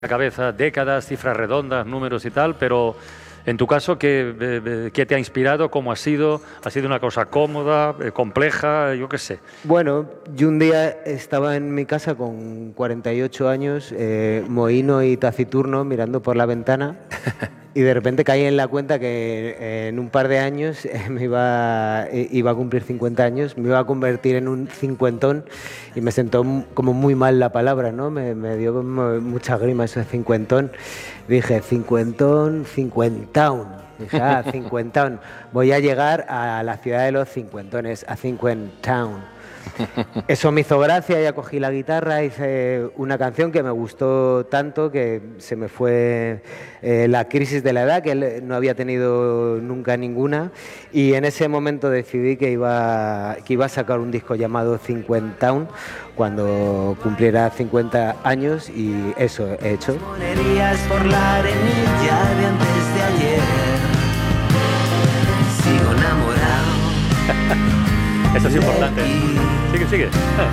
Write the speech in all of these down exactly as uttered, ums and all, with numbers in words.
la cabeza décadas, cifras redondas, números y tal, pero en tu caso, ¿qué, qué te ha inspirado? ¿Cómo ha sido? ¿Ha sido una cosa cómoda, eh, compleja? Yo qué sé. Bueno, yo un día estaba en mi casa con cuarenta y ocho años, eh, mohíno y taciturno, mirando por la ventana, y de repente caí en la cuenta que eh, en un par de años eh, me iba, eh, iba a cumplir cincuenta años, me iba a convertir en un cincuentón, y me sentó como muy mal la palabra, ¿no? Me, me dio como mucha grima eso de cincuentón. Dije, cincuentón, cincuentaun. Dije, ah, cincuentaun. Voy a llegar a la ciudad de los cincuentones, a Cinquentown. Eso me hizo gracia, ya cogí la guitarra, hice una canción que me gustó tanto que se me fue eh, la crisis de la edad, que no había tenido nunca ninguna, y en ese momento decidí que iba, que iba a sacar un disco llamado Cinquentown cuando cumpliera cincuenta años, y eso he hecho. Por la arenilla de antes de ayer. Sigo enamorado. Eso es importante. Sigue, sigue.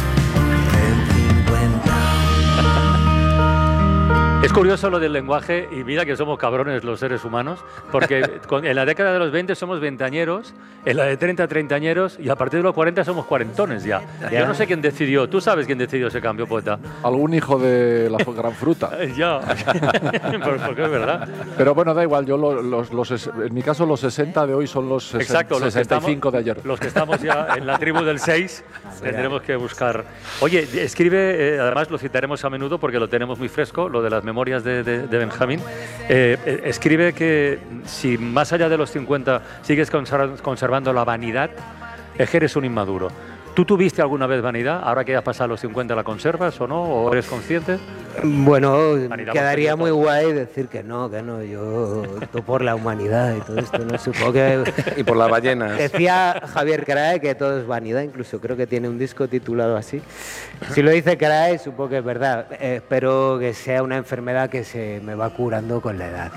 Es curioso lo del lenguaje, y mira que somos cabrones los seres humanos, porque en la década de los veinte somos veinteañeros, en la de treinta, treintañeros, y a partir de los cuarenta somos cuarentones ya. Yo no sé quién decidió, tú sabes quién decidió ese cambio, poeta. Algún hijo de la gran fruta. Ya, porque es verdad. Pero bueno, da igual, yo los, los, los, en mi caso los sesenta de hoy son los Exacto, sesenta y cinco los que estamos, de ayer. Los que estamos ya en la tribu del seis, tendremos que buscar. Oye, escribe, eh, además lo citaremos a menudo porque lo tenemos muy fresco, lo de las memorias de, de, de Benjamín. Eh, escribe que si más allá de los cincuenta sigues conservando la vanidad, es que eres un inmaduro. ¿Tú tuviste alguna vez vanidad? Ahora que ya has pasado los cincuenta, ¿la conservas o no? ¿O eres consciente? Bueno, Vanidad quedaría muy guay decir que no, que no, yo estoy por la humanidad y todo esto, no supongo que... Y por las ballenas. Decía Javier Crae que todo es vanidad, incluso creo que tiene un disco titulado así. Si lo dice Crae, supongo que es verdad. Eh, espero que sea una enfermedad que se me va curando con la edad.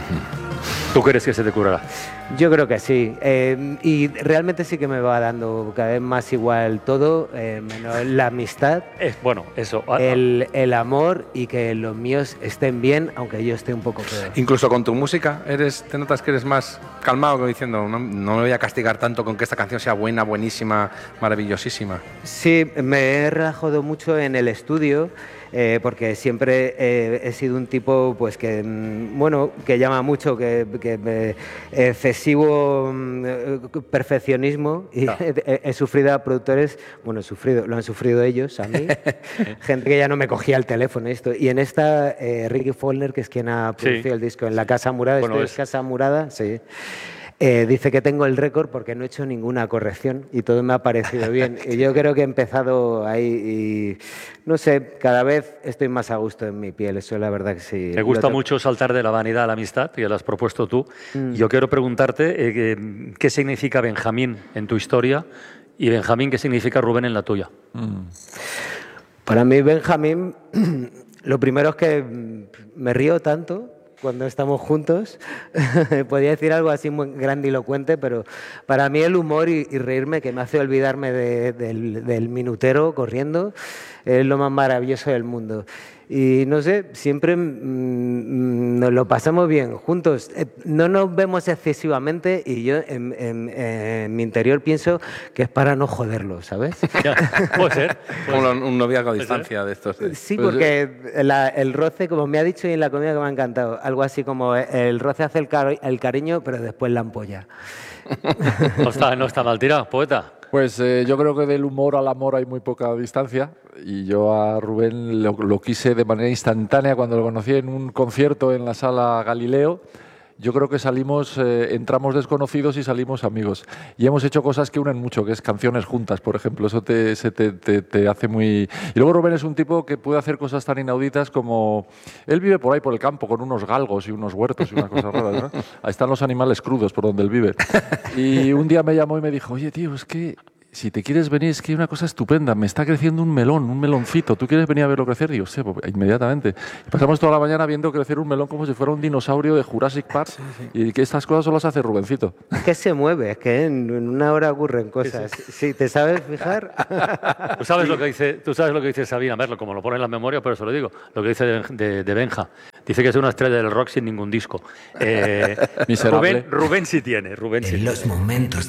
¿Tú crees que se te curará? Yo creo que sí. Eh, y realmente sí que me va dando cada vez más igual todo, eh, menos la amistad, es, bueno, eso. el, el amor y que los míos estén bien, aunque yo esté un poco peor. Incluso con tu música, eres, te notas que eres más calmado, como diciendo, no, no me voy a castigar tanto con que esta canción sea buena, buenísima, maravillosísima. Sí, me he relajado mucho en el estudio. Eh, porque siempre eh, he sido un tipo pues que bueno que llama mucho, que, que eh, excesivo eh, perfeccionismo, y no. he, he sufrido a productores, bueno he sufrido, lo han sufrido ellos a mí, gente que ya no me cogía el teléfono esto, y en esta eh, Ricky Follner, que es quien ha producido sí. el disco en la Casa Murada, bueno, esto es Casa Murada, sí. Eh, dice que tengo el récord porque no he hecho ninguna corrección y todo me ha parecido bien. Y yo creo que he empezado ahí y, no sé, cada vez estoy más a gusto en mi piel, eso es la verdad que sí. Me gusta mucho saltar de la vanidad a la amistad, que lo has propuesto tú. Mm. Yo quiero preguntarte eh, qué significa Benjamín en tu historia y Benjamín, qué significa Rubén en la tuya. Mm. Para mí Benjamín, lo primero es que me río tanto cuando estamos juntos. Podría decir algo así muy grandilocuente, pero para mí el humor y, y reírme, que me hace olvidarme de, del, del minutero corriendo, es lo más maravilloso del mundo. Y no sé, siempre mmm, nos lo pasamos bien juntos. Eh, no nos vemos excesivamente y yo en, en, en mi interior pienso que es para no joderlo, ¿sabes? Ya, puede ser. Como un, un noviazgo a distancia de estos. De... Sí, porque la, el roce, como me ha dicho y en la comida que me ha encantado, algo así como el roce hace el, car el cariño, pero después la ampolla. No está, no está mal tirado, poeta. Pues eh, yo creo que del humor al amor hay muy poca distancia, y yo a Rubén lo, lo quise de manera instantánea cuando lo conocí en un concierto en la Sala Galileo. Yo creo que salimos, eh, entramos desconocidos y salimos amigos. Y hemos hecho cosas que unen mucho, que es canciones juntas, por ejemplo. Eso te, se te, te, te hace muy... Y luego Rubén es un tipo que puede hacer cosas tan inauditas como... Él vive por ahí, por el campo, con unos galgos y unos huertos y unas cosas raras, ¿no? Ahí están los animales crudos por donde él vive. Y un día me llamó y me dijo, oye, tío, es que si te quieres venir, es que hay una cosa estupenda, me está creciendo un melón, un meloncito, ¿tú quieres venir a verlo crecer? Digo, sí, pues, inmediatamente. Y pasamos toda la mañana viendo crecer un melón como si fuera un dinosaurio de Jurassic Park, sí, sí. Y que estas cosas solo las hace Rubencito. Es que se mueve, es que en, en una hora ocurren cosas. Sí, sí. Si te sabes fijar... Tú sabes, sí. lo que dice, tú sabes lo que dice Sabina Merlo, como lo pone en las memorias, pero se lo digo, lo que dice de, de, de Benja. Dice que es una estrella del rock sin ningún disco. Eh, Rubén, Rubén sí tiene, Rubén sí en tiene. Los momentos